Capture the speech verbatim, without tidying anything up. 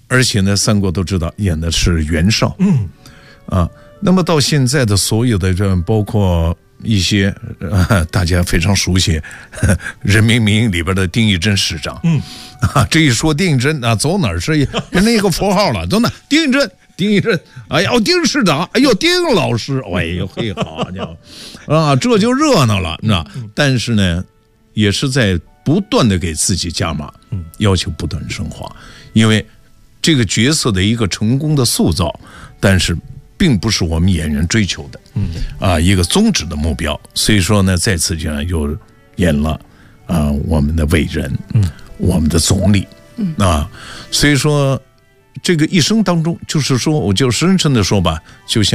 而且呢，三国都知道演的是袁绍， 嗯， 啊，那么到现在的所有的这包括一些、呃、大家非常熟悉《人民名义》里边的丁义珍市长， 嗯， 啊，这一说丁义珍啊，走哪儿是变成一个符号了，走哪丁义珍。丁义珍，哎呀，丁市长，哎呦，丁老师，哎呦嘿，好家伙，啊，这就热闹了，你知道？但是呢，也是在不断的给自己加码，要求不断深化，因为这个角色的一个成功的塑造，但是并不是我们演员追求的，啊，一个宗旨的目标。所以说呢，再次就又演了啊，我们的伟人，我们的总理，啊，所以说。这个一生当中，就是说，我就深深的说吧，就像。